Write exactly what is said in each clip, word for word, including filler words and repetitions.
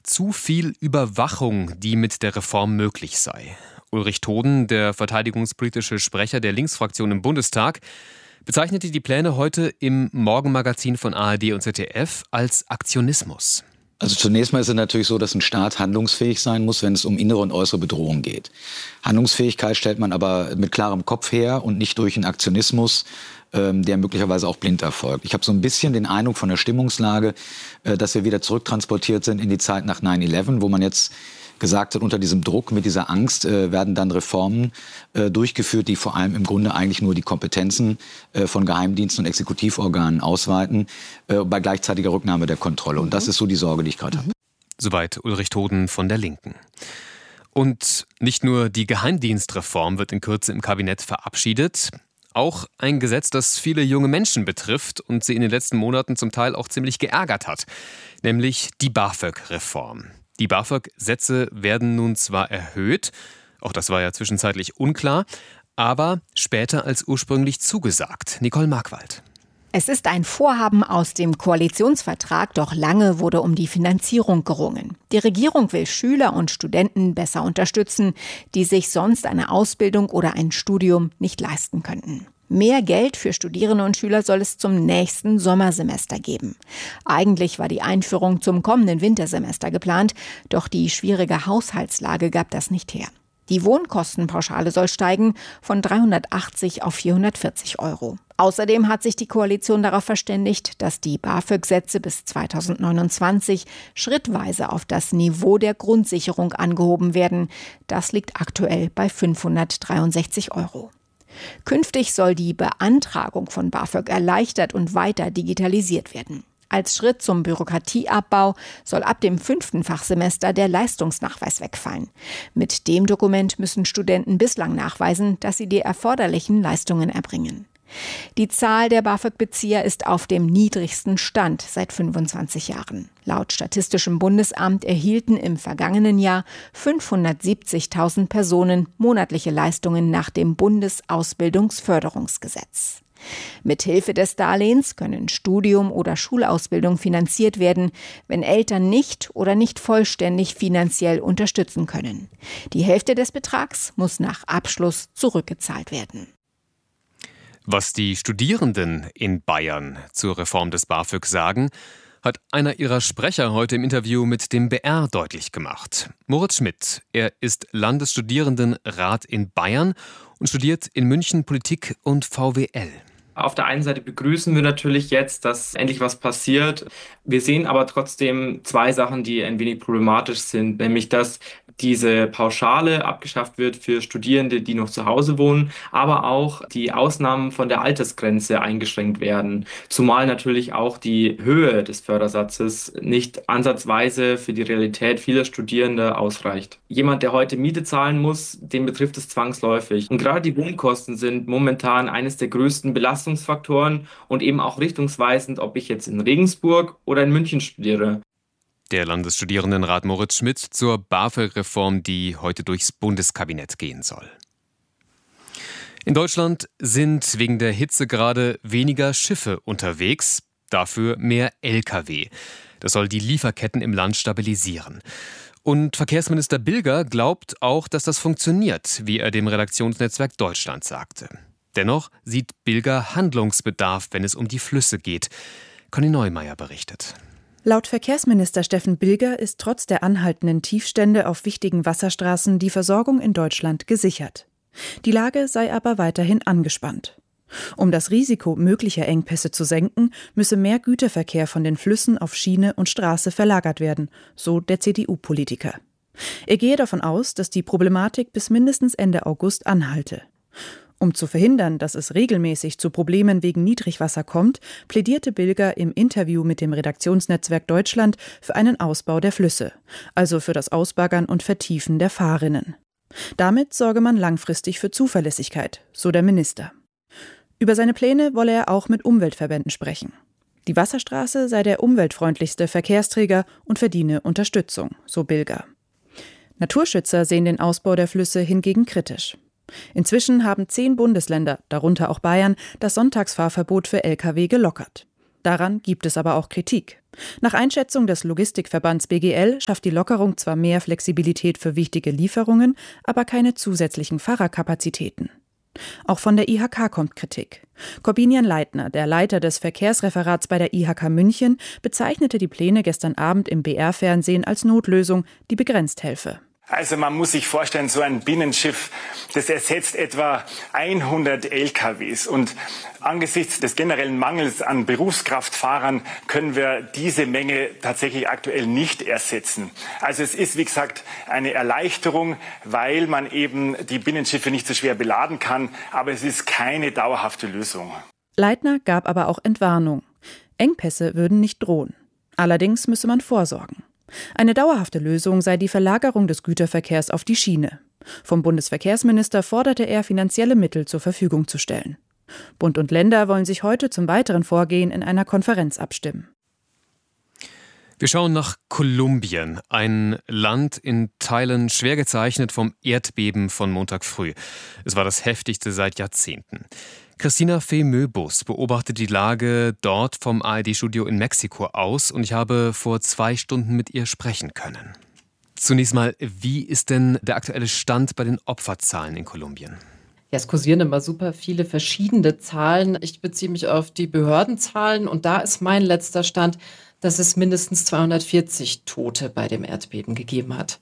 zu viel Überwachung, die mit der Reform möglich sei. Ulrich Toden, der verteidigungspolitische Sprecher der Linksfraktion im Bundestag, bezeichnete die Pläne heute im Morgenmagazin von A R D und Z D F als Aktionismus. Also zunächst mal ist es natürlich so, dass ein Staat handlungsfähig sein muss, wenn es um innere und äußere Bedrohung geht. Handlungsfähigkeit stellt man aber mit klarem Kopf her und nicht durch einen Aktionismus, ähm, der möglicherweise auch blind erfolgt. Ich habe so ein bisschen den Eindruck von der Stimmungslage, äh, dass wir wieder zurücktransportiert sind in die Zeit nach neun elf, wo man jetzt gesagt hat, unter diesem Druck, mit dieser Angst äh, werden dann Reformen äh, durchgeführt, die vor allem im Grunde eigentlich nur die Kompetenzen äh, von Geheimdiensten und Exekutivorganen ausweiten, äh, bei gleichzeitiger Rücknahme der Kontrolle. Und das ist so die Sorge, die ich gerade habe. Soweit Ulrich Toden von der Linken. Und nicht nur die Geheimdienstreform wird in Kürze im Kabinett verabschiedet, auch ein Gesetz, das viele junge Menschen betrifft und sie in den letzten Monaten zum Teil auch ziemlich geärgert hat, nämlich die BAföG-Reform. Die BAföG-Sätze werden nun zwar erhöht, auch das war ja zwischenzeitlich unklar, aber später als ursprünglich zugesagt. Nicole Markwald. Es ist ein Vorhaben aus dem Koalitionsvertrag, doch lange wurde um die Finanzierung gerungen. Die Regierung will Schüler und Studenten besser unterstützen, die sich sonst eine Ausbildung oder ein Studium nicht leisten könnten. Mehr Geld für Studierende und Schüler soll es zum nächsten Sommersemester geben. Eigentlich war die Einführung zum kommenden Wintersemester geplant, doch die schwierige Haushaltslage gab das nicht her. Die Wohnkostenpauschale soll steigen von dreihundertachtzig auf vierhundertvierzig Euro. Außerdem hat sich die Koalition darauf verständigt, dass die BAföG-Sätze bis zweitausendneunundzwanzig schrittweise auf das Niveau der Grundsicherung angehoben werden. Das liegt aktuell bei fünfhundertdreiundsechzig Euro. Künftig soll die Beantragung von BAföG erleichtert und weiter digitalisiert werden. Als Schritt zum Bürokratieabbau soll ab dem fünften Fachsemester der Leistungsnachweis wegfallen. Mit dem Dokument müssen Studenten bislang nachweisen, dass sie die erforderlichen Leistungen erbringen. Die Zahl der BAföG-Bezieher ist auf dem niedrigsten Stand seit fünfundzwanzig Jahren. Laut Statistischem Bundesamt erhielten im vergangenen Jahr fünfhundertsiebzigtausend Personen monatliche Leistungen nach dem Bundesausbildungsförderungsgesetz. Mithilfe des Darlehens können Studium oder Schulausbildung finanziert werden, wenn Eltern nicht oder nicht vollständig finanziell unterstützen können. Die Hälfte des Betrags muss nach Abschluss zurückgezahlt werden. Was die Studierenden in Bayern zur Reform des BAföG sagen, hat einer ihrer Sprecher heute im Interview mit dem B R deutlich gemacht. Moritz Schmidt, er ist Landesstudierendenrat in Bayern und studiert in München Politik und V W L. Auf der einen Seite begrüßen wir natürlich jetzt, dass endlich was passiert. Wir sehen aber trotzdem zwei Sachen, die ein wenig problematisch sind, nämlich dass diese Pauschale abgeschafft wird für Studierende, die noch zu Hause wohnen, aber auch die Ausnahmen von der Altersgrenze eingeschränkt werden. Zumal natürlich auch die Höhe des Fördersatzes nicht ansatzweise für die Realität vieler Studierender ausreicht. Jemand, der heute Miete zahlen muss, den betrifft es zwangsläufig. Und gerade die Wohnkosten sind momentan eines der größten Belastungsfaktoren und eben auch richtungsweisend, ob ich jetzt in Regensburg oder in München studiere. Der Landesstudierendenrat Moritz Schmidt zur BAföG-Reform, die heute durchs Bundeskabinett gehen soll. In Deutschland sind wegen der Hitze gerade weniger Schiffe unterwegs, dafür mehr L K W. Das soll die Lieferketten im Land stabilisieren. Und Verkehrsminister Bilger glaubt auch, dass das funktioniert, wie er dem Redaktionsnetzwerk Deutschland sagte. Dennoch sieht Bilger Handlungsbedarf, wenn es um die Flüsse geht. Conny Neumeier berichtet. Laut Verkehrsminister Steffen Bilger ist trotz der anhaltenden Tiefstände auf wichtigen Wasserstraßen die Versorgung in Deutschland gesichert. Die Lage sei aber weiterhin angespannt. Um das Risiko möglicher Engpässe zu senken, müsse mehr Güterverkehr von den Flüssen auf Schiene und Straße verlagert werden, so der C D U-Politiker. Er gehe davon aus, dass die Problematik bis mindestens Ende August anhalte. Um zu verhindern, dass es regelmäßig zu Problemen wegen Niedrigwasser kommt, plädierte Bilger im Interview mit dem Redaktionsnetzwerk Deutschland für einen Ausbau der Flüsse, also für das Ausbaggern und Vertiefen der Fahrrinnen. Damit sorge man langfristig für Zuverlässigkeit, so der Minister. Über seine Pläne wolle er auch mit Umweltverbänden sprechen. Die Wasserstraße sei der umweltfreundlichste Verkehrsträger und verdiene Unterstützung, so Bilger. Naturschützer sehen den Ausbau der Flüsse hingegen kritisch. Inzwischen haben zehn Bundesländer, darunter auch Bayern, das Sonntagsfahrverbot für L K W gelockert. Daran gibt es aber auch Kritik. Nach Einschätzung des Logistikverbands B G L schafft die Lockerung zwar mehr Flexibilität für wichtige Lieferungen, aber keine zusätzlichen Fahrerkapazitäten. Auch von der I H K kommt Kritik. Corbinian Leitner, der Leiter des Verkehrsreferats bei der I H K München, bezeichnete die Pläne gestern Abend im B R-Fernsehen als Notlösung, die begrenzt helfe. Also man muss sich vorstellen, so ein Binnenschiff, das ersetzt etwa hundert L K Ws. Und angesichts des generellen Mangels an Berufskraftfahrern können wir diese Menge tatsächlich aktuell nicht ersetzen. Also es ist, wie gesagt, eine Erleichterung, weil man eben die Binnenschiffe nicht so schwer beladen kann. Aber es ist keine dauerhafte Lösung. Leitner gab aber auch Entwarnung. Engpässe würden nicht drohen. Allerdings müsse man vorsorgen. Eine dauerhafte Lösung sei die Verlagerung des Güterverkehrs auf die Schiene. Vom Bundesverkehrsminister forderte er, finanzielle Mittel zur Verfügung zu stellen. Bund und Länder wollen sich heute zum weiteren Vorgehen in einer Konferenz abstimmen. Wir schauen nach Kolumbien, ein Land in Teilen schwer gezeichnet vom Erdbeben von Montag früh. Es war das heftigste seit Jahrzehnten. Christina Fee Möbus beobachtet die Lage dort vom A R D-Studio in Mexiko aus und ich habe vor zwei Stunden mit ihr sprechen können. Zunächst mal, wie ist denn der aktuelle Stand bei den Opferzahlen in Kolumbien? Ja, es kursieren immer super viele verschiedene Zahlen. Ich beziehe mich auf die Behördenzahlen und da ist mein letzter Stand, dass es mindestens zweihundertvierzig Tote bei dem Erdbeben gegeben hat.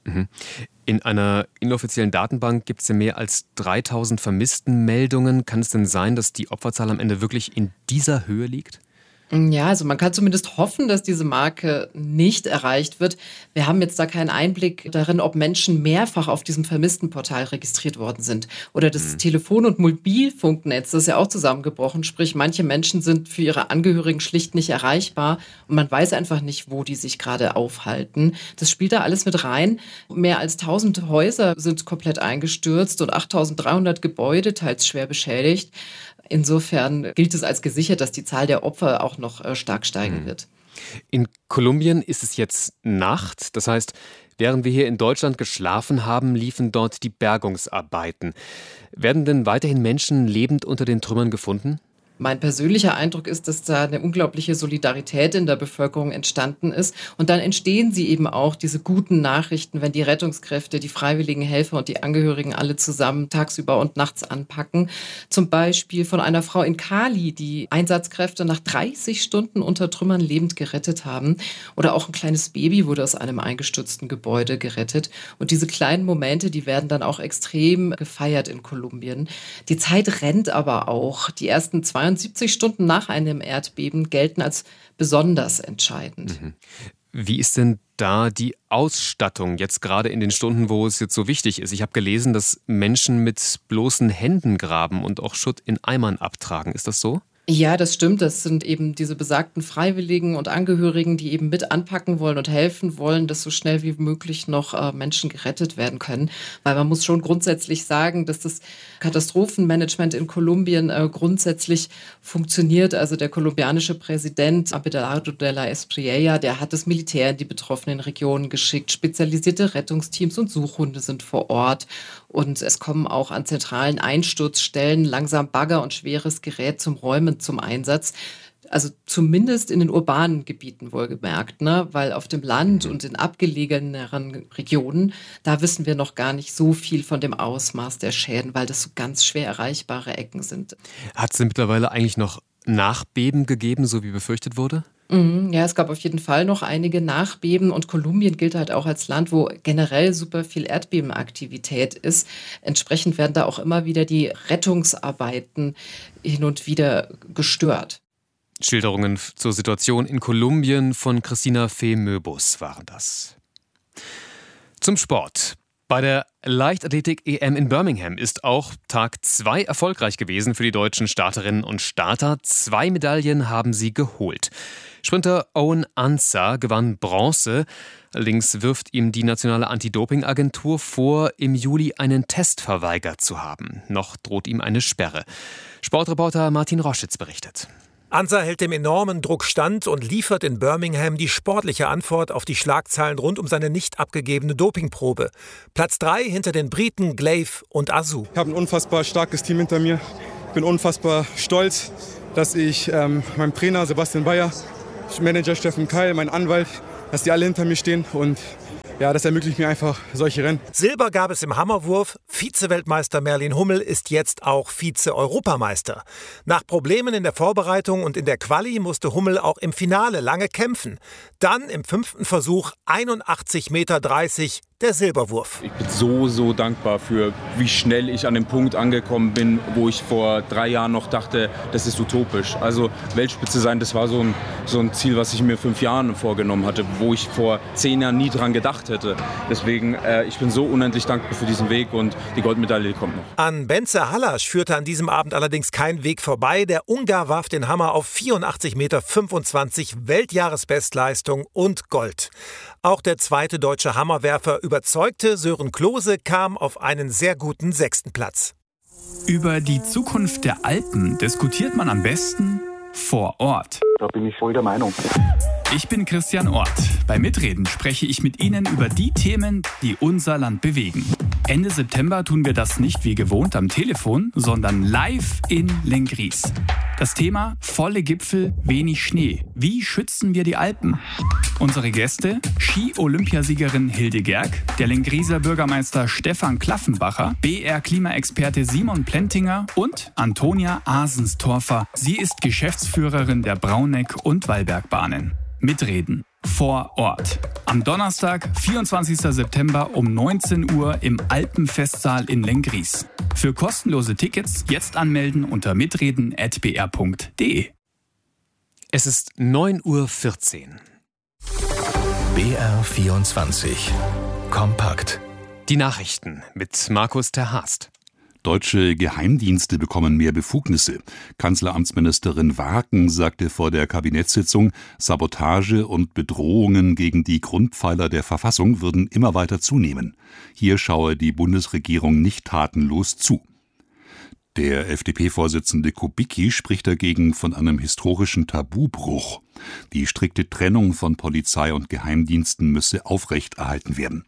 In einer inoffiziellen Datenbank gibt es ja mehr als dreitausend Vermisstenmeldungen. Kann es denn sein, dass die Opferzahl am Ende wirklich in dieser Höhe liegt? Ja, also man kann zumindest hoffen, dass diese Marke nicht erreicht wird. Wir haben jetzt da keinen Einblick darin, ob Menschen mehrfach auf diesem Vermisstenportal registriert worden sind. Oder das mhm. Telefon- und Mobilfunknetz, das ist ja auch zusammengebrochen. Sprich, manche Menschen sind für ihre Angehörigen schlicht nicht erreichbar. Und man weiß einfach nicht, wo die sich gerade aufhalten. Das spielt da alles mit rein. Mehr als tausend Häuser sind komplett eingestürzt und achttausenddreihundert Gebäude, teils schwer beschädigt. Insofern gilt es als gesichert, dass die Zahl der Opfer auch noch stark steigen wird. In Kolumbien ist es jetzt Nacht. Das heißt, während wir hier in Deutschland geschlafen haben, liefen dort die Bergungsarbeiten. Werden denn weiterhin Menschen lebend unter den Trümmern gefunden? Mein persönlicher Eindruck ist, dass da eine unglaubliche Solidarität in der Bevölkerung entstanden ist. Und dann entstehen sie eben auch, diese guten Nachrichten, wenn die Rettungskräfte, die freiwilligen Helfer und die Angehörigen alle zusammen tagsüber und nachts anpacken. Zum Beispiel von einer Frau in Cali, die Einsatzkräfte nach dreißig Stunden unter Trümmern lebend gerettet haben. Oder auch ein kleines Baby wurde aus einem eingestürzten Gebäude gerettet. Und diese kleinen Momente, die werden dann auch extrem gefeiert in Kolumbien. Die Zeit rennt aber auch. Die ersten zweiundsiebzig Stunden nach einem Erdbeben gelten als besonders entscheidend. Mhm. Wie ist denn da die Ausstattung jetzt gerade in den Stunden, wo es jetzt so wichtig ist? Ich habe gelesen, dass Menschen mit bloßen Händen graben und auch Schutt in Eimern abtragen. Ist das so? Ja, das stimmt. Das sind eben diese besagten Freiwilligen und Angehörigen, die eben mit anpacken wollen und helfen wollen, dass so schnell wie möglich noch äh, Menschen gerettet werden können. Weil man muss schon grundsätzlich sagen, dass das Katastrophenmanagement in Kolumbien äh, grundsätzlich funktioniert. Also der kolumbianische Präsident Abelardo de la Espriella, der hat das Militär in die betroffenen Regionen geschickt. Spezialisierte Rettungsteams und Suchhunde sind vor Ort. Und es kommen auch an zentralen Einsturzstellen langsam Bagger und schweres Gerät zum Räumen zum Einsatz. Also zumindest in den urbanen Gebieten wohlgemerkt, ne? Weil auf dem Land und in abgelegeneren Regionen, da wissen wir noch gar nicht so viel von dem Ausmaß der Schäden, weil das so ganz schwer erreichbare Ecken sind. Hat es denn mittlerweile eigentlich noch Nachbeben gegeben, so wie befürchtet wurde? Ja, es gab auf jeden Fall noch einige Nachbeben und Kolumbien gilt halt auch als Land, wo generell super viel Erdbebenaktivität ist. Entsprechend werden da auch immer wieder die Rettungsarbeiten hin und wieder gestört. Schilderungen zur Situation in Kolumbien von Christina Fee Möbus waren das. Zum Sport. Bei der Leichtathletik-E M in Birmingham ist auch Tag zwei erfolgreich gewesen für die deutschen Starterinnen und Starter. Zwei Medaillen haben sie geholt. Sprinter Owen Ansah gewann Bronze. Allerdings wirft ihm die nationale Anti-Doping-Agentur vor, im Juli einen Test verweigert zu haben. Noch droht ihm eine Sperre. Sportreporter Martin Roschitz berichtet. Ansah hält dem enormen Druck stand und liefert in Birmingham die sportliche Antwort auf die Schlagzeilen rund um seine nicht abgegebene Dopingprobe. Platz drei hinter den Briten Glaive und Azu. Ich habe ein unfassbar starkes Team hinter mir, bin unfassbar stolz dass ich ähm, meinem Trainer Sebastian Bayer, Manager Steffen Keil, mein Anwalt, dass die alle hinter mir stehen und ja, das ermöglicht mir einfach solche Rennen. Silber gab es im Hammerwurf. Vize-Weltmeister Merlin Hummel ist jetzt auch Vize-Europameister. Nach Problemen in der Vorbereitung und in der Quali musste Hummel auch im Finale lange kämpfen. Dann im fünften Versuch einundachtzig Komma dreißig Meter der Silberwurf. Ich bin so, so dankbar für, wie schnell ich an dem Punkt angekommen bin, wo ich vor drei Jahren noch dachte, das ist utopisch. Also Weltspitze sein, das war so ein, so ein Ziel, was ich mir fünf Jahren vorgenommen hatte, wo ich vor zehn Jahren nie dran gedacht hätte. Deswegen, äh, ich bin so unendlich dankbar für diesen Weg und die Goldmedaille kommt noch. An Bence Hallasch führte an diesem Abend allerdings kein Weg vorbei. Der Ungar warf den Hammer auf vierundachtzig Komma fünfundzwanzig Meter, Weltjahresbestleistung und Gold. Auch der zweite deutsche Hammerwerfer überzeugte. Sören Klose kam auf einen sehr guten sechsten Platz. Über die Zukunft der Alpen diskutiert man am besten vor Ort. Da bin ich voll der Meinung. Ich bin Christian Ort. Bei Mitreden spreche ich mit Ihnen über die Themen, die unser Land bewegen. Ende September tun wir das nicht wie gewohnt am Telefon, sondern live in Lenggries. Das Thema: volle Gipfel, wenig Schnee. Wie schützen wir die Alpen? Unsere Gäste: Ski-Olympiasiegerin Hilde Gerg, der Lengrieser Bürgermeister Stefan Klaffenbacher, B R-Klimaexperte Simon Plentinger und Antonia Asenstorfer. Sie ist Geschäftsführerin der Brauneck- und Wallbergbahnen. Mitreden vor Ort. Am Donnerstag, vierundzwanzigsten September um neunzehn Uhr im Alpenfestsaal in Lenggries. Für kostenlose Tickets jetzt anmelden unter mitreden at b r punkt d e. Es ist neun Uhr vierzehn. B R vierundzwanzig. Kompakt. Die Nachrichten mit Markus Terhast. Deutsche Geheimdienste bekommen mehr Befugnisse. Kanzleramtsministerin Warken sagte vor der Kabinettssitzung, Sabotage und Bedrohungen gegen die Grundpfeiler der Verfassung würden immer weiter zunehmen. Hier schaue die Bundesregierung nicht tatenlos zu. Der F D P-Vorsitzende Kubicki spricht dagegen von einem historischen Tabubruch. Die strikte Trennung von Polizei und Geheimdiensten müsse aufrechterhalten werden.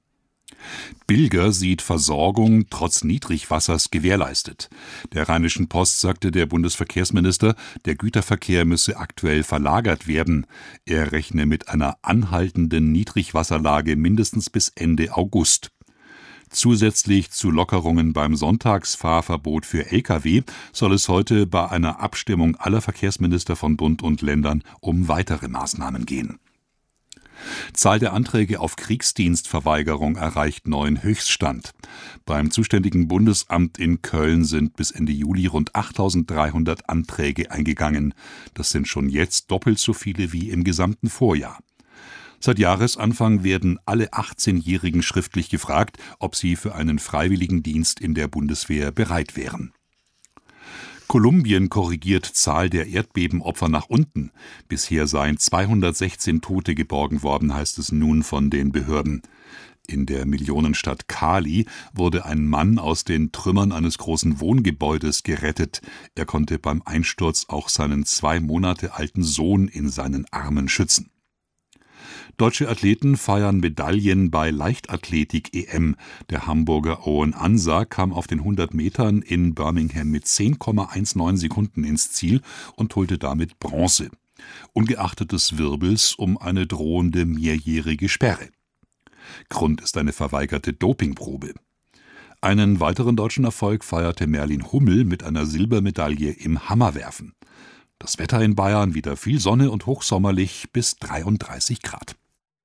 Bilger sieht Versorgung trotz Niedrigwassers gewährleistet. Der Rheinischen Post sagte der Bundesverkehrsminister, der Güterverkehr müsse aktuell verlagert werden. Er rechne mit einer anhaltenden Niedrigwasserlage mindestens bis Ende August. Zusätzlich zu Lockerungen beim Sonntagsfahrverbot für L K W soll es heute bei einer Abstimmung aller Verkehrsminister von Bund und Ländern um weitere Maßnahmen gehen. Zahl der Anträge auf Kriegsdienstverweigerung erreicht neuen Höchststand. Beim zuständigen Bundesamt in Köln sind bis Ende Juli rund achttausenddreihundert Anträge eingegangen. Das sind schon jetzt doppelt so viele wie im gesamten Vorjahr. Seit Jahresanfang werden alle achtzehnjährigen schriftlich gefragt, ob sie für einen Freiwilligendienst in der Bundeswehr bereit wären. Kolumbien korrigiert Zahl der Erdbebenopfer nach unten. Bisher seien zweihundertsechzehn Tote geborgen worden, heißt es nun von den Behörden. In der Millionenstadt Cali wurde ein Mann aus den Trümmern eines großen Wohngebäudes gerettet. Er konnte beim Einsturz auch seinen zwei Monate alten Sohn in seinen Armen schützen. Deutsche Athleten feiern Medaillen bei Leichtathletik-E M. Der Hamburger Owen Ansa kam auf den hundert Metern in Birmingham mit zehn Komma neunzehn Sekunden ins Ziel und holte damit Bronze. Ungeachtet des Wirbels um eine drohende mehrjährige Sperre. Grund ist eine verweigerte Dopingprobe. Einen weiteren deutschen Erfolg feierte Merlin Hummel mit einer Silbermedaille im Hammerwerfen. Das Wetter in Bayern wieder viel Sonne und hochsommerlich bis dreiunddreißig Grad.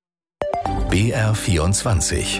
B R vierundzwanzig.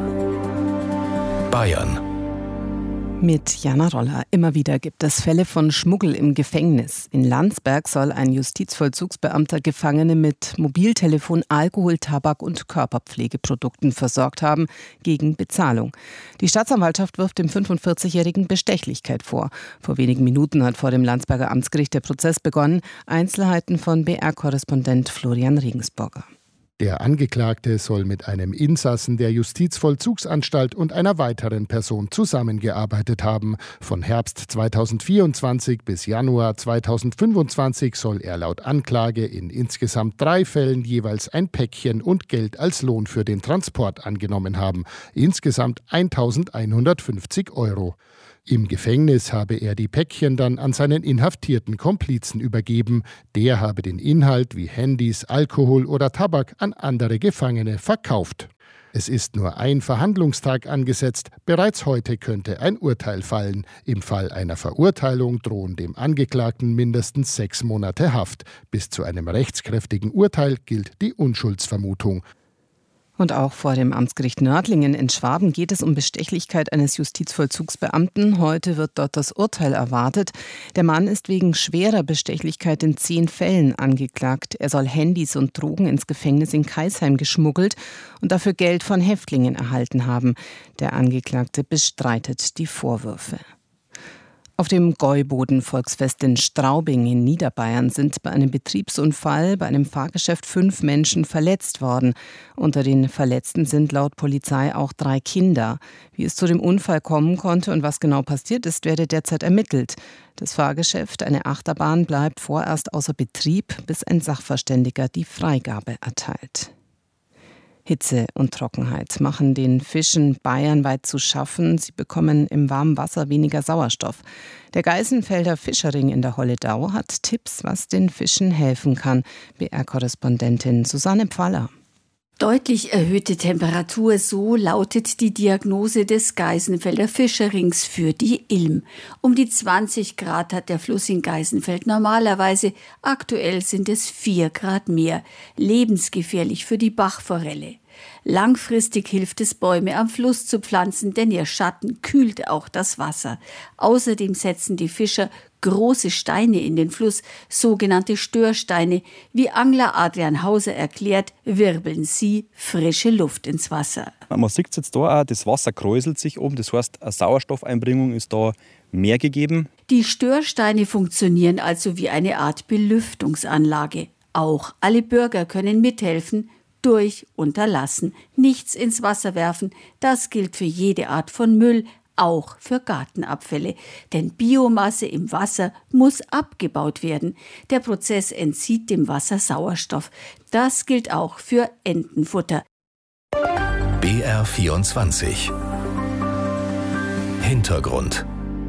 Bayern. Mit Jana Roller. Immer wieder gibt es Fälle von Schmuggel im Gefängnis. In Landsberg soll ein Justizvollzugsbeamter Gefangene mit Mobiltelefon, Alkohol, Tabak und Körperpflegeprodukten versorgt haben, gegen Bezahlung. Die Staatsanwaltschaft wirft dem fünfundvierzigjährigen Bestechlichkeit vor. Vor wenigen Minuten hat vor dem Landsberger Amtsgericht der Prozess begonnen. Einzelheiten von B R-Korrespondent Florian Regensburger. Der Angeklagte soll mit einem Insassen der Justizvollzugsanstalt und einer weiteren Person zusammengearbeitet haben. Von Herbst zweitausendvierundzwanzig bis Januar zweitausendfünfundzwanzig soll er laut Anklage in insgesamt drei Fällen jeweils ein Päckchen und Geld als Lohn für den Transport angenommen haben. Insgesamt eintausendeinhundertfünfzig Euro. Im Gefängnis habe er die Päckchen dann an seinen inhaftierten Komplizen übergeben. Der habe den Inhalt wie Handys, Alkohol oder Tabak an andere Gefangene verkauft. Es ist nur ein Verhandlungstag angesetzt. Bereits heute könnte ein Urteil fallen. Im Fall einer Verurteilung drohen dem Angeklagten mindestens sechs Monate Haft. Bis zu einem rechtskräftigen Urteil gilt die Unschuldsvermutung. Und auch vor dem Amtsgericht Nördlingen in Schwaben geht es um Bestechlichkeit eines Justizvollzugsbeamten. Heute wird dort das Urteil erwartet. Der Mann ist wegen schwerer Bestechlichkeit in zehn Fällen angeklagt. Er soll Handys und Drogen ins Gefängnis in Kaisheim geschmuggelt und dafür Geld von Häftlingen erhalten haben. Der Angeklagte bestreitet die Vorwürfe. Auf dem Gäuboden-Volksfest in Straubing in Niederbayern sind bei einem Betriebsunfall bei einem Fahrgeschäft fünf Menschen verletzt worden. Unter den Verletzten sind laut Polizei auch drei Kinder. Wie es zu dem Unfall kommen konnte und was genau passiert ist, werde derzeit ermittelt. Das Fahrgeschäft, eine Achterbahn, bleibt vorerst außer Betrieb, bis ein Sachverständiger die Freigabe erteilt. Hitze und Trockenheit machen den Fischen bayernweit zu schaffen. Sie bekommen im warmen Wasser weniger Sauerstoff. Der Geisenfelder Fischerring in der Holledau hat Tipps, was den Fischen helfen kann. B R-Korrespondentin Susanne Pfaller. Deutlich erhöhte Temperatur, so lautet die Diagnose des Geisenfelder Fischerrings für die Ilm. Um die zwanzig Grad hat der Fluss in Geisenfeld normalerweise, aktuell sind es vier Grad mehr. Lebensgefährlich für die Bachforelle. Langfristig hilft es, Bäume am Fluss zu pflanzen, denn ihr Schatten kühlt auch das Wasser. Außerdem setzen die Fischer große Steine in den Fluss, sogenannte Störsteine. Wie Angler Adrian Hauser erklärt, wirbeln sie frische Luft ins Wasser. Man sieht es jetzt da auch, das Wasser kräuselt sich oben, das heißt, eine Sauerstoffeinbringung ist da mehr gegeben. Die Störsteine funktionieren also wie eine Art Belüftungsanlage. Auch alle Bürger können mithelfen. Durch unterlassen, nichts ins Wasser werfen, das gilt für jede Art von Müll, auch für Gartenabfälle. Denn Biomasse im Wasser muss abgebaut werden. Der Prozess entzieht dem Wasser Sauerstoff. Das gilt auch für Entenfutter. B R vierundzwanzig Hintergrund.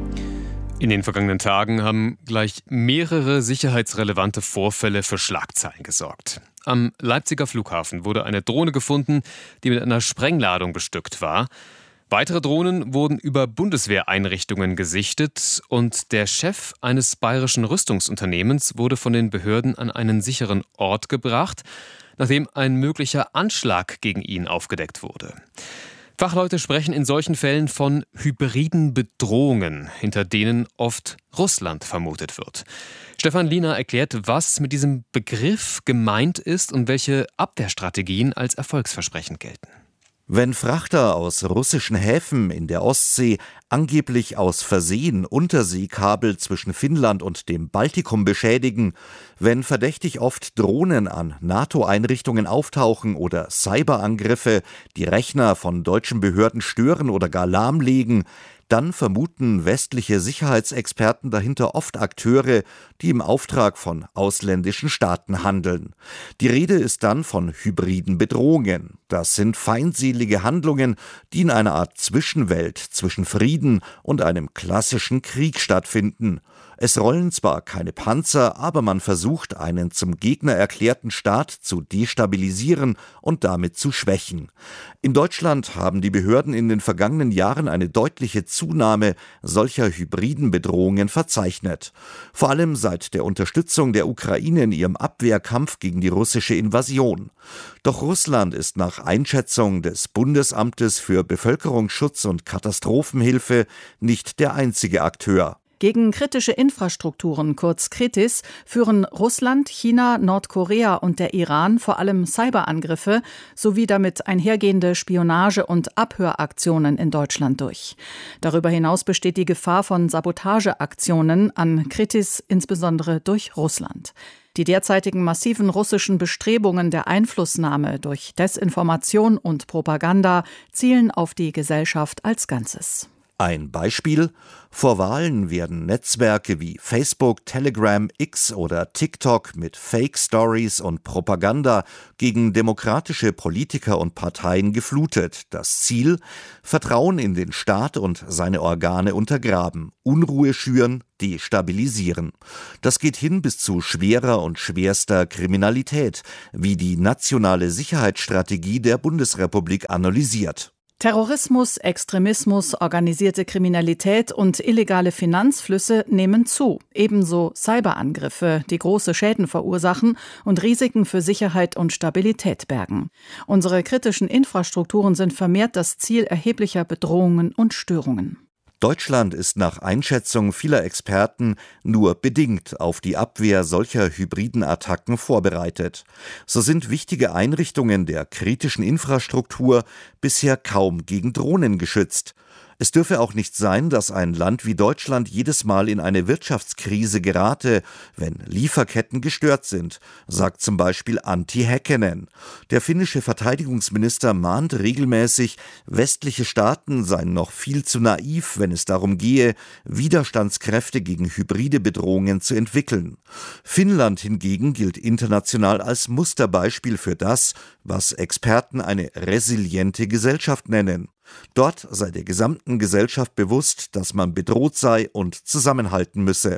In den vergangenen Tagen haben gleich mehrere sicherheitsrelevante Vorfälle für Schlagzeilen gesorgt. Am Leipziger Flughafen wurde eine Drohne gefunden, die mit einer Sprengladung bestückt war. Weitere Drohnen wurden über Bundeswehreinrichtungen gesichtet und der Chef eines bayerischen Rüstungsunternehmens wurde von den Behörden an einen sicheren Ort gebracht, nachdem ein möglicher Anschlag gegen ihn aufgedeckt wurde. Fachleute sprechen in solchen Fällen von hybriden Bedrohungen, hinter denen oft Russland vermutet wird. Stefan Liener erklärt, was mit diesem Begriff gemeint ist und welche Abwehrstrategien als erfolgsversprechend gelten. Wenn Frachter aus russischen Häfen in der Ostsee angeblich aus Versehen Unterseekabel zwischen Finnland und dem Baltikum beschädigen, wenn verdächtig oft Drohnen an NATO-Einrichtungen auftauchen oder Cyberangriffe die Rechner von deutschen Behörden stören oder gar lahmlegen, dann vermuten westliche Sicherheitsexperten dahinter oft Akteure, die im Auftrag von ausländischen Staaten handeln. Die Rede ist dann von hybriden Bedrohungen. Das sind feindselige Handlungen, die in einer Art Zwischenwelt zwischen Frieden und einem klassischen Krieg stattfinden. Es rollen zwar keine Panzer, aber man versucht, einen zum Gegner erklärten Staat zu destabilisieren und damit zu schwächen. In Deutschland haben die Behörden in den vergangenen Jahren eine deutliche Zunahme solcher hybriden Bedrohungen verzeichnet. Vor allem seit der Unterstützung der Ukraine in ihrem Abwehrkampf gegen die russische Invasion. Doch Russland ist nach Einschätzung des Bundesamtes für Bevölkerungsschutz und Katastrophenhilfe nicht der einzige Akteur. Gegen kritische Infrastrukturen, kurz Kritis, führen Russland, China, Nordkorea und der Iran vor allem Cyberangriffe sowie damit einhergehende Spionage- und Abhöraktionen in Deutschland durch. Darüber hinaus besteht die Gefahr von Sabotageaktionen an Kritis, insbesondere durch Russland. Die derzeitigen massiven russischen Bestrebungen der Einflussnahme durch Desinformation und Propaganda zielen auf die Gesellschaft als Ganzes. Ein Beispiel: Vor Wahlen werden Netzwerke wie Facebook, Telegram, X oder TikTok mit Fake-Stories und Propaganda gegen demokratische Politiker und Parteien geflutet. Das Ziel: Vertrauen in den Staat und seine Organe untergraben, Unruhe schüren, destabilisieren. Das geht hin bis zu schwerer und schwerster Kriminalität, wie die nationale Sicherheitsstrategie der Bundesrepublik analysiert. Terrorismus, Extremismus, organisierte Kriminalität und illegale Finanzflüsse nehmen zu. Ebenso Cyberangriffe, die große Schäden verursachen und Risiken für Sicherheit und Stabilität bergen. Unsere kritischen Infrastrukturen sind vermehrt das Ziel erheblicher Bedrohungen und Störungen. Deutschland ist nach Einschätzung vieler Experten nur bedingt auf die Abwehr solcher hybriden Attacken vorbereitet. So sind wichtige Einrichtungen der kritischen Infrastruktur bisher kaum gegen Drohnen geschützt. Es dürfe auch nicht sein, dass ein Land wie Deutschland jedes Mal in eine Wirtschaftskrise gerate, wenn Lieferketten gestört sind, sagt zum Beispiel Antti Häkkänen. Der finnische Verteidigungsminister mahnt regelmäßig, westliche Staaten seien noch viel zu naiv, wenn es darum gehe, Widerstandskräfte gegen hybride Bedrohungen zu entwickeln. Finnland hingegen gilt international als Musterbeispiel für das, was Experten eine resiliente Gesellschaft nennen. Dort sei der gesamten Gesellschaft bewusst, dass man bedroht sei und zusammenhalten müsse.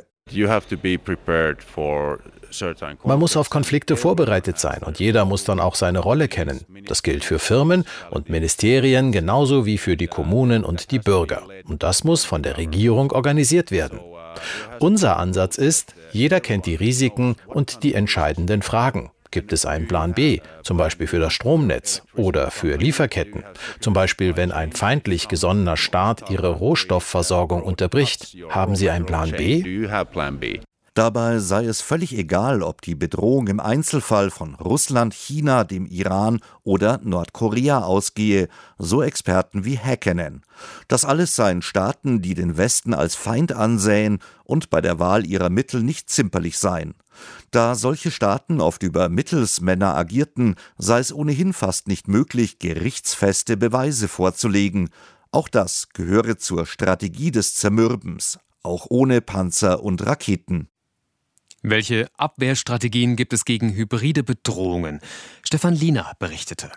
Man muss auf Konflikte vorbereitet sein und jeder muss dann auch seine Rolle kennen. Das gilt für Firmen und Ministerien genauso wie für die Kommunen und die Bürger. Und das muss von der Regierung organisiert werden. Unser Ansatz ist, jeder kennt die Risiken und die entscheidenden Fragen. Gibt es einen Plan B, zum Beispiel für das Stromnetz oder für Lieferketten? Zum Beispiel, wenn ein feindlich gesonnener Staat ihre Rohstoffversorgung unterbricht. Haben Sie einen Plan B? Dabei sei es völlig egal, ob die Bedrohung im Einzelfall von Russland, China, dem Iran oder Nordkorea ausgehe, so Experten wie Häkkänen. Das alles seien Staaten, die den Westen als Feind ansähen und bei der Wahl ihrer Mittel nicht zimperlich seien. Da solche Staaten oft über Mittelsmänner agierten, sei es ohnehin fast nicht möglich, gerichtsfeste Beweise vorzulegen. Auch das gehöre zur Strategie des Zermürbens, auch ohne Panzer und Raketen. Welche Abwehrstrategien gibt es gegen hybride Bedrohungen? Stefan Liener berichtete.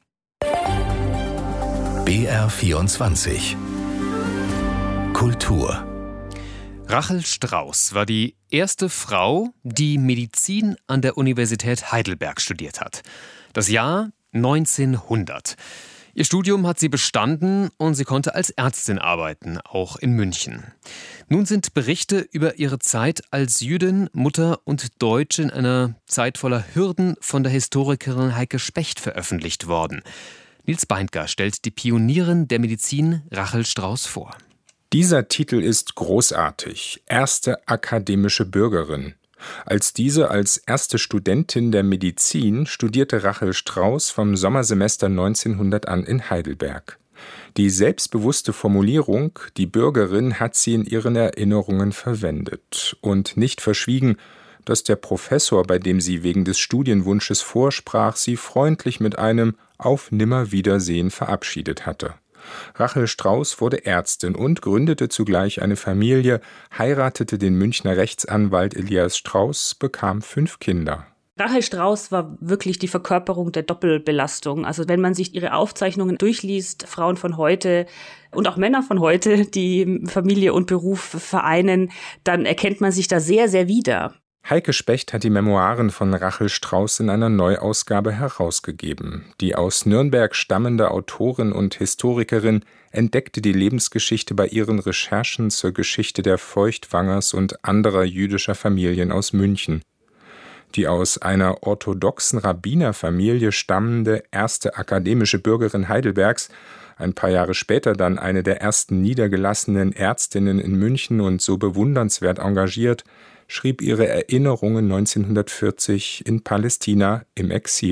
B R vierundzwanzig Kultur. Rachel Strauss war die erste Frau, die Medizin an der Universität Heidelberg studiert hat. Das Jahr neunzehnhundert. Ihr Studium hat sie bestanden und sie konnte als Ärztin arbeiten, auch in München. Nun sind Berichte über ihre Zeit als Jüdin, Mutter und Deutsche in einer Zeit voller Hürden von der Historikerin Heike Specht veröffentlicht worden. Nils Beindger stellt die Pionierin der Medizin Rachel Strauss vor. Dieser Titel ist großartig. Erste akademische Bürgerin. Als diese als erste Studentin der Medizin studierte Rachel Strauss vom Sommersemester neunzehnhundert an in Heidelberg. Die selbstbewusste Formulierung, die Bürgerin, hat sie in ihren Erinnerungen verwendet und nicht verschwiegen, dass der Professor, bei dem sie wegen des Studienwunsches vorsprach, sie freundlich mit einem Auf Nimmerwiedersehen verabschiedet hatte. Rachel Strauss wurde Ärztin und gründete zugleich eine Familie, heiratete den Münchner Rechtsanwalt Elias Strauss, bekam fünf Kinder. Rachel Strauss war wirklich die Verkörperung der Doppelbelastung. Also wenn man sich ihre Aufzeichnungen durchliest, Frauen von heute und auch Männer von heute, die Familie und Beruf vereinen, dann erkennt man sich da sehr, sehr wieder. Heike Specht hat die Memoiren von Rachel Strauss in einer Neuausgabe herausgegeben. Die aus Nürnberg stammende Autorin und Historikerin entdeckte die Lebensgeschichte bei ihren Recherchen zur Geschichte der Feuchtwangers und anderer jüdischer Familien aus München. Die aus einer orthodoxen Rabbinerfamilie stammende erste akademische Bürgerin Heidelbergs, ein paar Jahre später dann eine der ersten niedergelassenen Ärztinnen in München und so bewundernswert engagiert, schrieb ihre Erinnerungen neunzehnhundertvierzig in Palästina im Exil.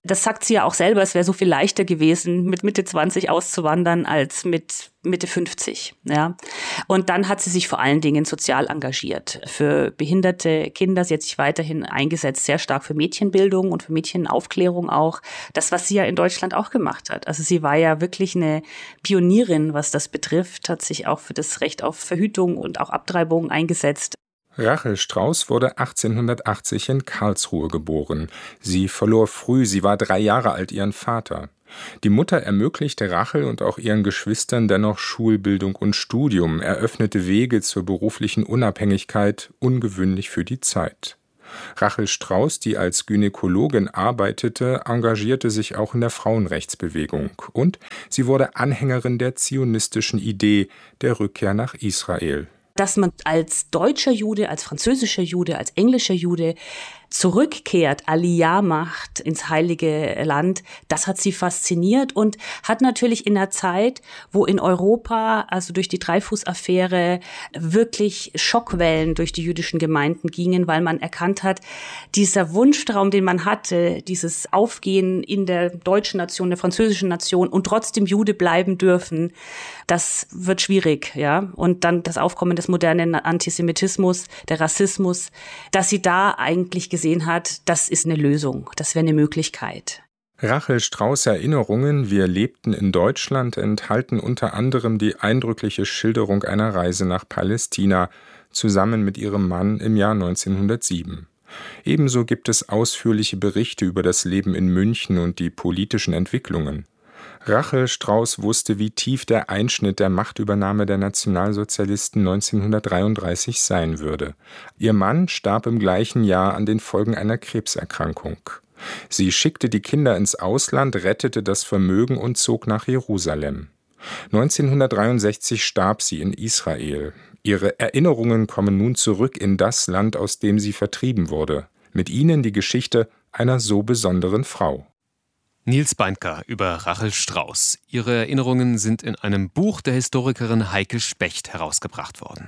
Das sagt sie ja auch selber, es wäre so viel leichter gewesen, mit Mitte zwanzig auszuwandern, als mit Mitte fünfzig. Ja. Und dann hat sie sich vor allen Dingen sozial engagiert für behinderte Kinder. Sie hat sich weiterhin eingesetzt, sehr stark für Mädchenbildung und für Mädchenaufklärung auch. Das, was sie ja in Deutschland auch gemacht hat. Also sie war ja wirklich eine Pionierin, was das betrifft, hat sich auch für das Recht auf Verhütung und auch Abtreibung eingesetzt. Rachel Strauß wurde achtzehnhundertachtzig in Karlsruhe geboren. Sie verlor früh, sie war drei Jahre alt, ihren Vater. Die Mutter ermöglichte Rachel und auch ihren Geschwistern dennoch Schulbildung und Studium, eröffnete Wege zur beruflichen Unabhängigkeit, ungewöhnlich für die Zeit. Rachel Strauß, die als Gynäkologin arbeitete, engagierte sich auch in der Frauenrechtsbewegung und sie wurde Anhängerin der zionistischen Idee der Rückkehr nach Israel. Dass man als deutscher Jude, als französischer Jude, als englischer Jude zurückkehrt, Aliyah macht ins Heilige Land, das hat sie fasziniert und hat natürlich in einer Zeit, wo in Europa, also durch die Dreyfus-Affäre, wirklich Schockwellen durch die jüdischen Gemeinden gingen, weil man erkannt hat, dieser Wunschtraum, den man hatte, dieses Aufgehen in der deutschen Nation, der französischen Nation und trotzdem Jude bleiben dürfen, das wird schwierig, ja. Und dann das Aufkommen des modernen Antisemitismus, der Rassismus, dass sie da eigentlich gesehen hat, das ist eine Lösung, das wäre eine Möglichkeit. Rachel Strauß' Erinnerungen, wir lebten in Deutschland, enthalten unter anderem die eindrückliche Schilderung einer Reise nach Palästina, zusammen mit ihrem Mann im Jahr neunzehnhundertsieben. Ebenso gibt es ausführliche Berichte über das Leben in München und die politischen Entwicklungen. Rachel Strauß wusste, wie tief der Einschnitt der Machtübernahme der Nationalsozialisten neunzehnhundertdreiunddreißig sein würde. Ihr Mann starb im gleichen Jahr an den Folgen einer Krebserkrankung. Sie schickte die Kinder ins Ausland, rettete das Vermögen und zog nach Jerusalem. neunzehnhundertdreiundsechzig starb sie in Israel. Ihre Erinnerungen kommen nun zurück in das Land, aus dem sie vertrieben wurde. Mit ihnen die Geschichte einer so besonderen Frau. Nils Beindker über Rachel Strauß. Ihre Erinnerungen sind in einem Buch der Historikerin Heike Specht herausgebracht worden.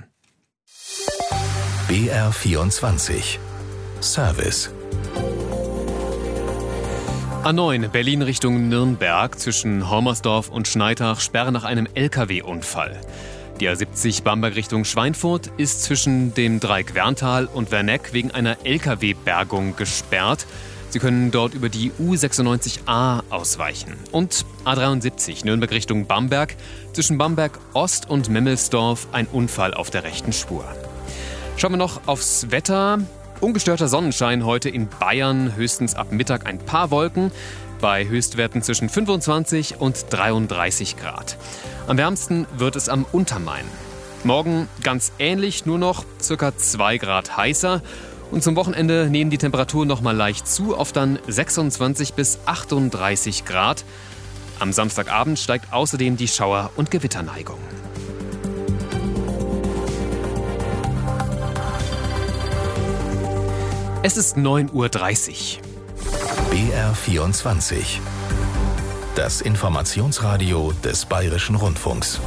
B R vierundzwanzig Service. A neun Berlin Richtung Nürnberg zwischen Hormersdorf und Schneitach Sperre nach einem L K W-Unfall. Die A siebzig Bamberg Richtung Schweinfurt ist zwischen dem Dreieck Werntal und Werneck wegen einer L K W-Bergung gesperrt. Sie können dort über die U sechsundneunzig A ausweichen. Und A dreiundsiebzig Nürnberg Richtung Bamberg, zwischen Bamberg Ost und Memmelsdorf ein Unfall auf der rechten Spur. Schauen wir noch aufs Wetter. Ungestörter Sonnenschein heute in Bayern, höchstens ab Mittag ein paar Wolken, bei Höchstwerten zwischen fünfundzwanzig und dreiunddreißig Grad. Am wärmsten wird es am Untermain. Morgen ganz ähnlich, nur noch circa zwei Grad heißer. Und zum Wochenende nehmen die Temperaturen noch mal leicht zu, auf dann sechsundzwanzig bis achtunddreißig Grad. Am Samstagabend steigt außerdem die Schauer- und Gewitterneigung. Es ist neun Uhr dreißig. B R vierundzwanzig. Das Informationsradio des Bayerischen Rundfunks.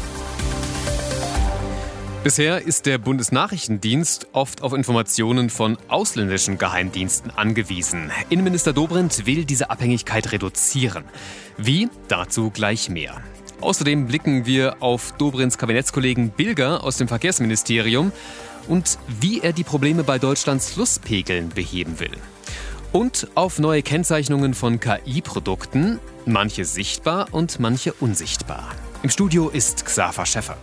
Bisher ist der Bundesnachrichtendienst oft auf Informationen von ausländischen Geheimdiensten angewiesen. Innenminister Dobrindt will diese Abhängigkeit reduzieren. Wie? Dazu gleich mehr. Außerdem blicken wir auf Dobrindts Kabinettskollegen Bilger aus dem Verkehrsministerium und wie er die Probleme bei Deutschlands Flusspegeln beheben will. Und auf neue Kennzeichnungen von K I-Produkten, manche sichtbar und manche unsichtbar. Im Studio ist Xaver Schäffer.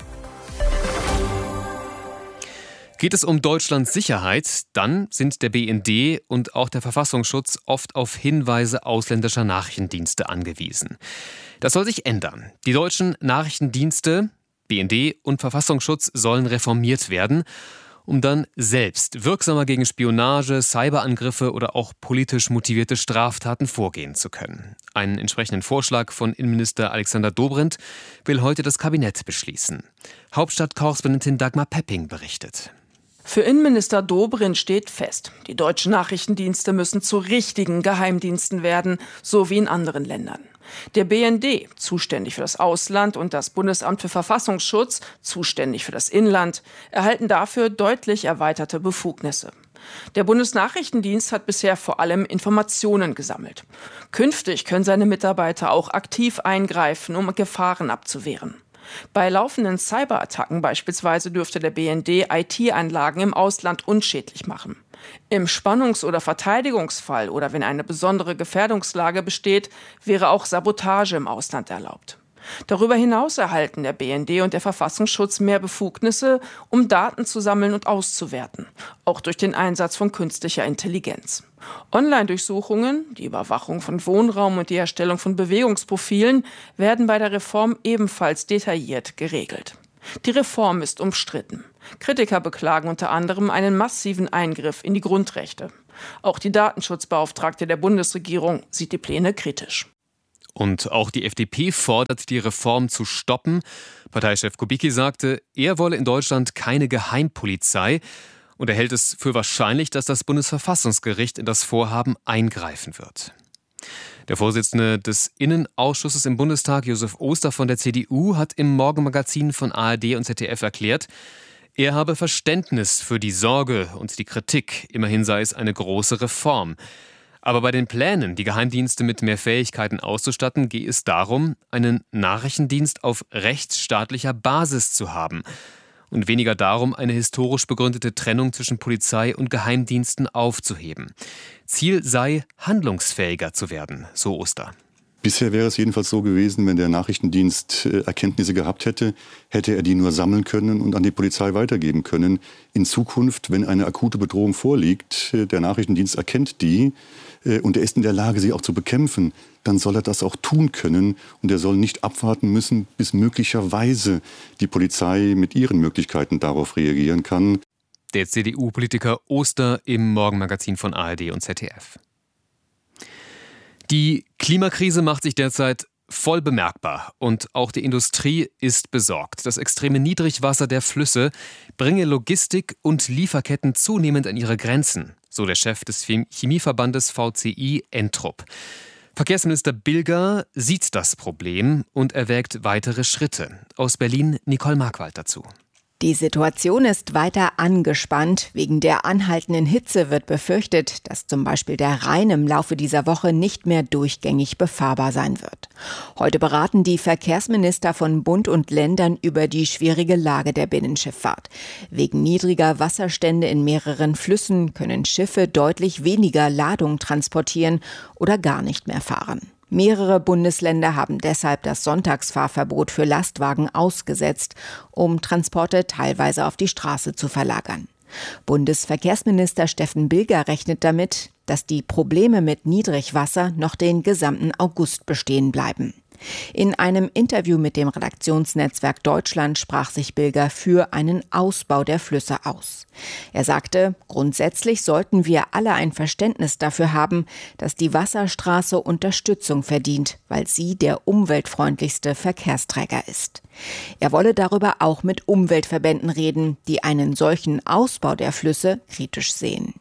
Geht es um Deutschlands Sicherheit, dann sind der B N D und auch der Verfassungsschutz oft auf Hinweise ausländischer Nachrichtendienste angewiesen. Das soll sich ändern. Die deutschen Nachrichtendienste, B N D und Verfassungsschutz sollen reformiert werden, um dann selbst wirksamer gegen Spionage, Cyberangriffe oder auch politisch motivierte Straftaten vorgehen zu können. Einen entsprechenden Vorschlag von Innenminister Alexander Dobrindt will heute das Kabinett beschließen. Hauptstadtkorrespondentin Dagmar Pepping berichtet. Für Innenminister Dobrindt steht fest, die deutschen Nachrichtendienste müssen zu richtigen Geheimdiensten werden, so wie in anderen Ländern. Der B N D, zuständig für das Ausland, und das Bundesamt für Verfassungsschutz, zuständig für das Inland, erhalten dafür deutlich erweiterte Befugnisse. Der Bundesnachrichtendienst hat bisher vor allem Informationen gesammelt. Künftig können seine Mitarbeiter auch aktiv eingreifen, um Gefahren abzuwehren. Bei laufenden Cyberattacken beispielsweise dürfte der B N D I T-Anlagen im Ausland unschädlich machen. Im Spannungs- oder Verteidigungsfall oder wenn eine besondere Gefährdungslage besteht, wäre auch Sabotage im Ausland erlaubt. Darüber hinaus erhalten der B N D und der Verfassungsschutz mehr Befugnisse, um Daten zu sammeln und auszuwerten, auch durch den Einsatz von künstlicher Intelligenz. Online-Durchsuchungen, die Überwachung von Wohnraum und die Erstellung von Bewegungsprofilen werden bei der Reform ebenfalls detailliert geregelt. Die Reform ist umstritten. Kritiker beklagen unter anderem einen massiven Eingriff in die Grundrechte. Auch die Datenschutzbeauftragte der Bundesregierung sieht die Pläne kritisch. Und auch die F D P fordert, die Reform zu stoppen. Parteichef Kubicki sagte, er wolle in Deutschland keine Geheimpolizei und er hält es für wahrscheinlich, dass das Bundesverfassungsgericht in das Vorhaben eingreifen wird. Der Vorsitzende des Innenausschusses im Bundestag, Josef Oster von der C D U, hat im Morgenmagazin von A R D und Z D F erklärt, er habe Verständnis für die Sorge und die Kritik. Immerhin sei es eine große Reform. Aber bei den Plänen, die Geheimdienste mit mehr Fähigkeiten auszustatten, gehe es darum, einen Nachrichtendienst auf rechtsstaatlicher Basis zu haben und weniger darum, eine historisch begründete Trennung zwischen Polizei und Geheimdiensten aufzuheben. Ziel sei, handlungsfähiger zu werden, so Oster. Bisher wäre es jedenfalls so gewesen, wenn der Nachrichtendienst Erkenntnisse gehabt hätte, hätte er die nur sammeln können und an die Polizei weitergeben können. In Zukunft, wenn eine akute Bedrohung vorliegt, der Nachrichtendienst erkennt die und er ist in der Lage, sie auch zu bekämpfen, dann soll er das auch tun können und er soll nicht abwarten müssen, bis möglicherweise die Polizei mit ihren Möglichkeiten darauf reagieren kann. Der C D U-Politiker Oster im Morgenmagazin von A R D und Z D F. Die Klimakrise macht sich derzeit voll bemerkbar und auch die Industrie ist besorgt. Das extreme Niedrigwasser der Flüsse bringe Logistik und Lieferketten zunehmend an ihre Grenzen, so der Chef des Chemieverbandes V C I Entrup. Verkehrsminister Bilger sieht das Problem und erwägt weitere Schritte. Aus Berlin Nicole Markwald dazu. Die Situation ist weiter angespannt. Wegen der anhaltenden Hitze wird befürchtet, dass zum Beispiel der Rhein im Laufe dieser Woche nicht mehr durchgängig befahrbar sein wird. Heute beraten die Verkehrsminister von Bund und Ländern über die schwierige Lage der Binnenschifffahrt. Wegen niedriger Wasserstände in mehreren Flüssen können Schiffe deutlich weniger Ladung transportieren oder gar nicht mehr fahren. Mehrere Bundesländer haben deshalb das Sonntagsfahrverbot für Lastwagen ausgesetzt, um Transporte teilweise auf die Straße zu verlagern. Bundesverkehrsminister Steffen Bilger rechnet damit, dass die Probleme mit Niedrigwasser noch den gesamten August bestehen bleiben. In einem Interview mit dem Redaktionsnetzwerk Deutschland sprach sich Bilger für einen Ausbau der Flüsse aus. Er sagte, grundsätzlich sollten wir alle ein Verständnis dafür haben, dass die Wasserstraße Unterstützung verdient, weil sie der umweltfreundlichste Verkehrsträger ist. Er wolle darüber auch mit Umweltverbänden reden, die einen solchen Ausbau der Flüsse kritisch sehen.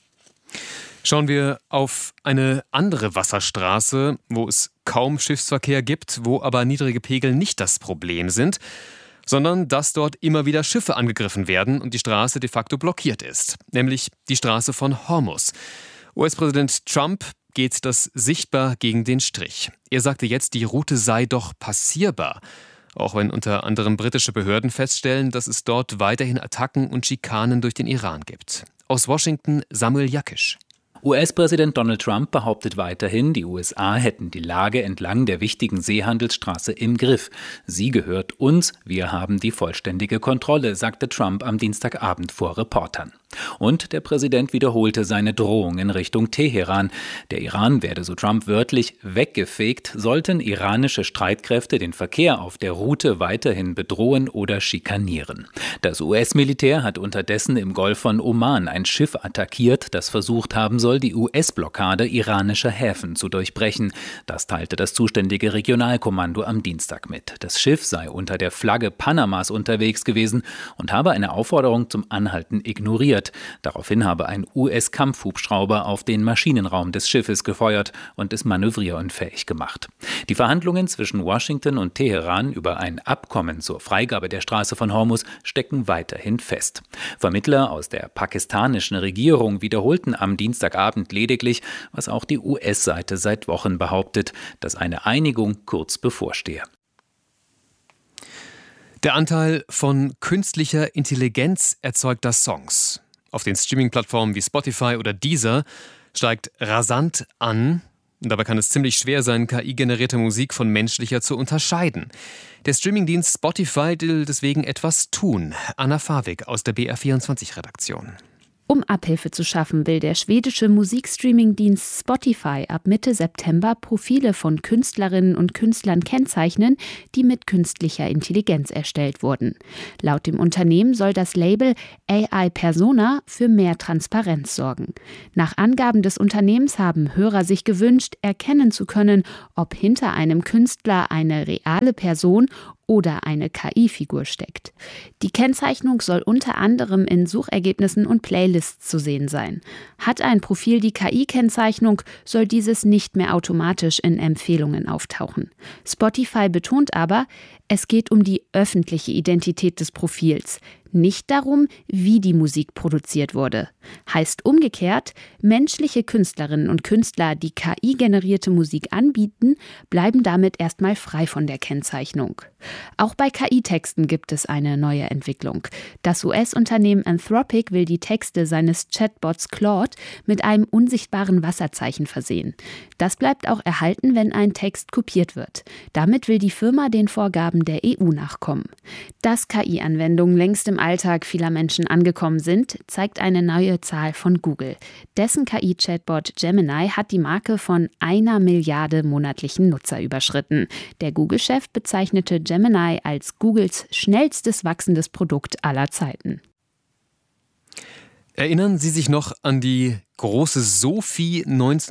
Schauen wir auf eine andere Wasserstraße, wo es kaum Schiffsverkehr gibt, wo aber niedrige Pegel nicht das Problem sind, sondern dass dort immer wieder Schiffe angegriffen werden und die Straße de facto blockiert ist, nämlich die Straße von Hormuz. U S-Präsident Trump geht das sichtbar gegen den Strich. Er sagte jetzt, die Route sei doch passierbar, auch wenn unter anderem britische Behörden feststellen, dass es dort weiterhin Attacken und Schikanen durch den Iran gibt. Aus Washington Samuel Jakisch. U S-Präsident Donald Trump behauptet weiterhin, die U S A hätten die Lage entlang der wichtigen Seehandelsstraße im Griff. Sie gehört uns, wir haben die vollständige Kontrolle, sagte Trump am Dienstagabend vor Reportern. Und der Präsident wiederholte seine Drohung in Richtung Teheran. Der Iran werde, so Trump wörtlich, weggefegt, sollten iranische Streitkräfte den Verkehr auf der Route weiterhin bedrohen oder schikanieren. Das U S-Militär hat unterdessen im Golf von Oman ein Schiff attackiert, das versucht haben soll, soll die U S-Blockade iranischer Häfen zu durchbrechen. Das teilte das zuständige Regionalkommando am Dienstag mit. Das Schiff sei unter der Flagge Panamas unterwegs gewesen und habe eine Aufforderung zum Anhalten ignoriert. Daraufhin habe ein U S-Kampfhubschrauber auf den Maschinenraum des Schiffes gefeuert und es manövrierunfähig gemacht. Die Verhandlungen zwischen Washington und Teheran über ein Abkommen zur Freigabe der Straße von Hormuz stecken weiterhin fest. Vermittler aus der pakistanischen Regierung wiederholten am Dienstagabend lediglich, was auch die U S-Seite seit Wochen behauptet, dass eine Einigung kurz bevorstehe. Der Anteil von künstlicher Intelligenz erzeugter Songs auf den Streaming-Plattformen wie Spotify oder Deezer steigt rasant an. Dabei kann es ziemlich schwer sein, K I-generierte Musik von menschlicher zu unterscheiden. Der Streamingdienst Spotify will deswegen etwas tun. Anna Fawig aus der B R vierundzwanzig-Redaktion. Um Abhilfe zu schaffen, will der schwedische Musikstreaming-Dienst Spotify ab Mitte September Profile von Künstlerinnen und Künstlern kennzeichnen, die mit künstlicher Intelligenz erstellt wurden. Laut dem Unternehmen soll das Label A I Persona für mehr Transparenz sorgen. Nach Angaben des Unternehmens haben Hörer sich gewünscht, erkennen zu können, ob hinter einem Künstler eine reale Person oder eine K I-Figur steckt. Die Kennzeichnung soll unter anderem in Suchergebnissen und Playlists zu sehen sein. Hat ein Profil die K I-Kennzeichnung, soll dieses nicht mehr automatisch in Empfehlungen auftauchen. Spotify betont aber, es geht um die öffentliche Identität des Profils, nicht darum, wie die Musik produziert wurde. Heißt umgekehrt, menschliche Künstlerinnen und Künstler, die K I-generierte Musik anbieten, bleiben damit erstmal frei von der Kennzeichnung. Auch bei K I-Texten gibt es eine neue Entwicklung. Das U S-Unternehmen Anthropic will die Texte seines Chatbots Claude mit einem unsichtbaren Wasserzeichen versehen. Das bleibt auch erhalten, wenn ein Text kopiert wird. Damit will die Firma den Vorgaben der E U nachkommen. Dass K I-Anwendungen längst im Alltag vieler Menschen angekommen sind, zeigt eine neue Zahl von Google. Dessen K I-Chatbot Gemini hat die Marke von einer Milliarde monatlichen Nutzer überschritten. Der Google-Chef bezeichnete Gemini als Googles schnellstes wachsendes Produkt aller Zeiten. Erinnern Sie sich noch an die große Sophie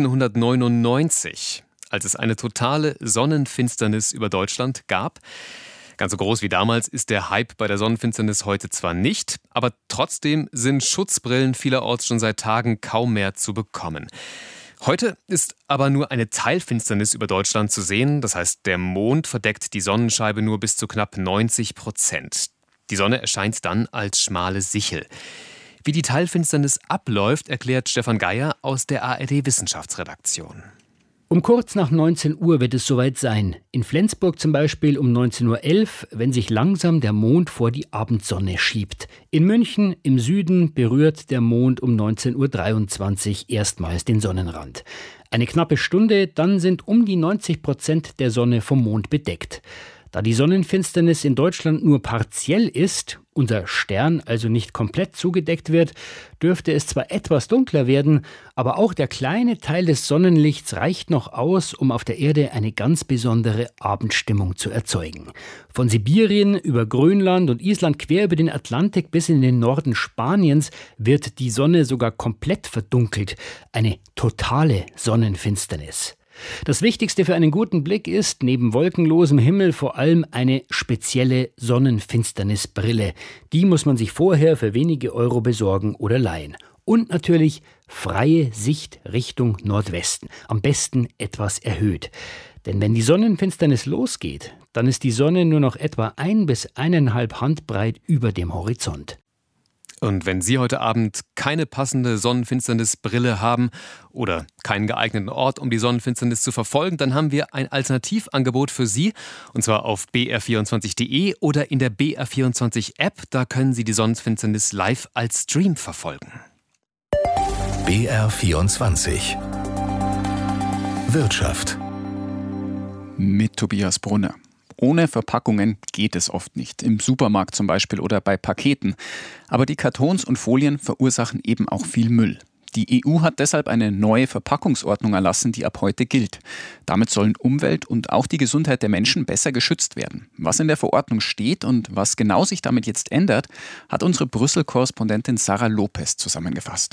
neunzehnhundertneunundneunzig, als es eine totale Sonnenfinsternis über Deutschland gab? Ganz so groß wie damals ist der Hype bei der Sonnenfinsternis heute zwar nicht, aber trotzdem sind Schutzbrillen vielerorts schon seit Tagen kaum mehr zu bekommen. Heute ist aber nur eine Teilfinsternis über Deutschland zu sehen. Das heißt, der Mond verdeckt die Sonnenscheibe nur bis zu knapp neunzig Prozent. Die Sonne erscheint dann als schmale Sichel. Wie die Teilfinsternis abläuft, erklärt Stefan Geier aus der A R D-Wissenschaftsredaktion. Um kurz nach neunzehn Uhr wird es soweit sein. In Flensburg zum Beispiel um neunzehn Uhr elf, wenn sich langsam der Mond vor die Abendsonne schiebt. In München im Süden berührt der Mond um neunzehn Uhr dreiundzwanzig erstmals den Sonnenrand. Eine knappe Stunde, dann sind um die neunzig Prozent der Sonne vom Mond bedeckt. Da die Sonnenfinsternis in Deutschland nur partiell ist, unser Stern also nicht komplett zugedeckt wird, dürfte es zwar etwas dunkler werden, aber auch der kleine Teil des Sonnenlichts reicht noch aus, um auf der Erde eine ganz besondere Abendstimmung zu erzeugen. Von Sibirien über Grönland und Island quer über den Atlantik bis in den Norden Spaniens wird die Sonne sogar komplett verdunkelt. Eine totale Sonnenfinsternis. Das Wichtigste für einen guten Blick ist, neben wolkenlosem Himmel vor allem eine spezielle Sonnenfinsternisbrille. Die muss man sich vorher für wenige Euro besorgen oder leihen. Und natürlich freie Sicht Richtung Nordwesten. Am besten etwas erhöht. Denn wenn die Sonnenfinsternis losgeht, dann ist die Sonne nur noch etwa ein bis eineinhalb Handbreit über dem Horizont. Und wenn Sie heute Abend keine passende Sonnenfinsternisbrille haben oder keinen geeigneten Ort, um die Sonnenfinsternis zu verfolgen, dann haben wir ein Alternativangebot für Sie, und zwar auf b r vierundzwanzig punkt d e oder in der B R vierundzwanzig App. Da können Sie die Sonnenfinsternis live als Stream verfolgen. B R vierundzwanzig Wirtschaft mit Tobias Brunner. Ohne Verpackungen geht es oft nicht, im Supermarkt zum Beispiel oder bei Paketen. Aber die Kartons und Folien verursachen eben auch viel Müll. Die E U hat deshalb eine neue Verpackungsordnung erlassen, die ab heute gilt. Damit sollen Umwelt und auch die Gesundheit der Menschen besser geschützt werden. Was in der Verordnung steht und was genau sich damit jetzt ändert, hat unsere Brüssel-Korrespondentin Sarah Lopez zusammengefasst.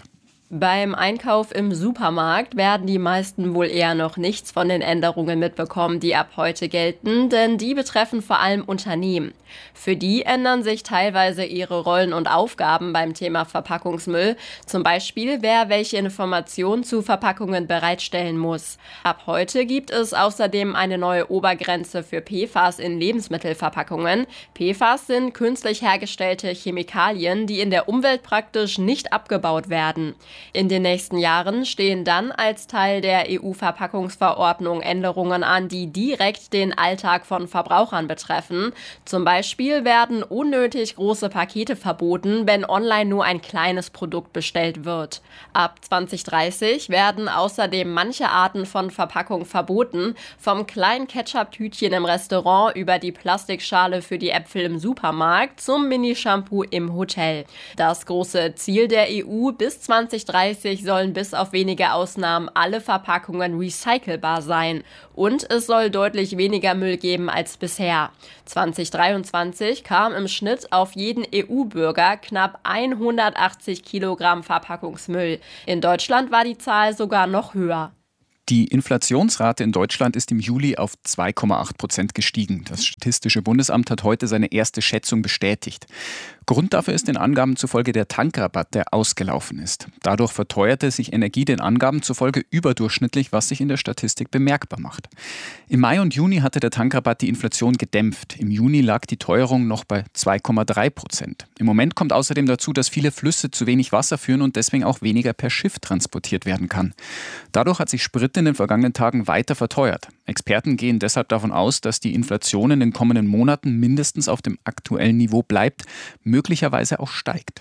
Beim Einkauf im Supermarkt werden die meisten wohl eher noch nichts von den Änderungen mitbekommen, die ab heute gelten, denn die betreffen vor allem Unternehmen. Für die ändern sich teilweise ihre Rollen und Aufgaben beim Thema Verpackungsmüll, zum Beispiel wer welche Informationen zu Verpackungen bereitstellen muss. Ab heute gibt es außerdem eine neue Obergrenze für P F A S in Lebensmittelverpackungen. P F A S sind künstlich hergestellte Chemikalien, die in der Umwelt praktisch nicht abgebaut werden. In den nächsten Jahren stehen dann als Teil der E U-Verpackungsverordnung Änderungen an, die direkt den Alltag von Verbrauchern betreffen. Zum Beispiel werden unnötig große Pakete verboten, wenn online nur ein kleines Produkt bestellt wird. Ab zwanzig dreißig werden außerdem manche Arten von Verpackung verboten, vom kleinen Ketchup-Tütchen im Restaurant über die Plastikschale für die Äpfel im Supermarkt zum Mini-Shampoo im Hotel. Das große Ziel der E U: bis zwanzig dreißig sollen bis auf wenige Ausnahmen alle Verpackungen recycelbar sein. Und es soll deutlich weniger Müll geben als bisher. zwanzig dreiundzwanzig kam im Schnitt auf jeden E U-Bürger knapp hundertachtzig Kilogramm Verpackungsmüll. In Deutschland war die Zahl sogar noch höher. Die Inflationsrate in Deutschland ist im Juli auf zwei Komma acht Prozent gestiegen. Das Statistische Bundesamt hat heute seine erste Schätzung bestätigt. Grund dafür ist den Angaben zufolge der Tankrabatt, der ausgelaufen ist. Dadurch verteuerte sich Energie den Angaben zufolge überdurchschnittlich, was sich in der Statistik bemerkbar macht. Im Mai und Juni hatte der Tankrabatt die Inflation gedämpft. Im Juni lag die Teuerung noch bei zwei Komma drei Prozent. Im Moment kommt außerdem dazu, dass viele Flüsse zu wenig Wasser führen und deswegen auch weniger per Schiff transportiert werden kann. Dadurch hat sich Sprit in den vergangenen Tagen weiter verteuert. Experten gehen deshalb davon aus, dass die Inflation in den kommenden Monaten mindestens auf dem aktuellen Niveau bleibt, möglicherweise auch steigt.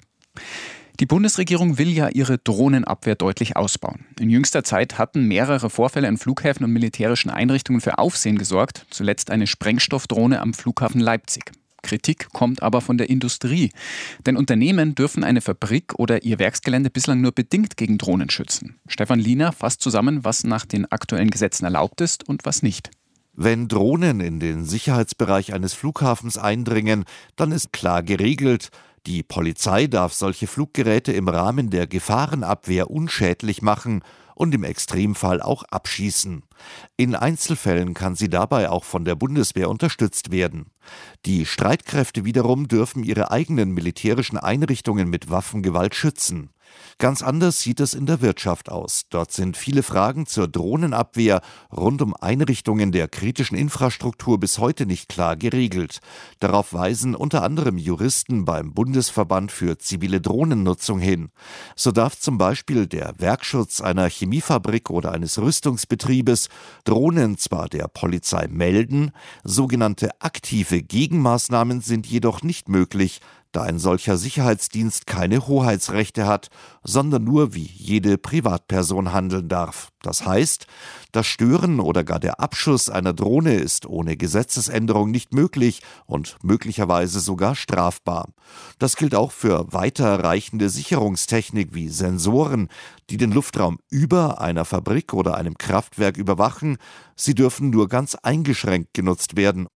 Die Bundesregierung will ja ihre Drohnenabwehr deutlich ausbauen. In jüngster Zeit hatten mehrere Vorfälle an Flughäfen und militärischen Einrichtungen für Aufsehen gesorgt, zuletzt eine Sprengstoffdrohne am Flughafen Leipzig. Kritik kommt aber von der Industrie. Denn Unternehmen dürfen eine Fabrik oder ihr Werksgelände bislang nur bedingt gegen Drohnen schützen. Stefan Liener fasst zusammen, was nach den aktuellen Gesetzen erlaubt ist und was nicht. Wenn Drohnen in den Sicherheitsbereich eines Flughafens eindringen, dann ist klar geregelt, die Polizei darf solche Fluggeräte im Rahmen der Gefahrenabwehr unschädlich machen und im Extremfall auch abschießen. In Einzelfällen kann sie dabei auch von der Bundeswehr unterstützt werden. Die Streitkräfte wiederum dürfen ihre eigenen militärischen Einrichtungen mit Waffengewalt schützen. Ganz anders sieht es in der Wirtschaft aus. Dort sind viele Fragen zur Drohnenabwehr rund um Einrichtungen der kritischen Infrastruktur bis heute nicht klar geregelt. Darauf weisen unter anderem Juristen beim Bundesverband für zivile Drohnennutzung hin. So darf zum Beispiel der Werkschutz einer Chemiefabrik oder eines Rüstungsbetriebes Drohnen zwar der Polizei melden, sogenannte aktive Gegenmaßnahmen sind jedoch nicht möglich, da ein solcher Sicherheitsdienst keine Hoheitsrechte hat, sondern nur wie jede Privatperson handeln darf. Das heißt, das Stören oder gar der Abschuss einer Drohne ist ohne Gesetzesänderung nicht möglich und möglicherweise sogar strafbar. Das gilt auch für weiterreichende Sicherungstechnik wie Sensoren, die den Luftraum über einer Fabrik oder einem Kraftwerk überwachen. Sie dürfen nur ganz eingeschränkt genutzt werden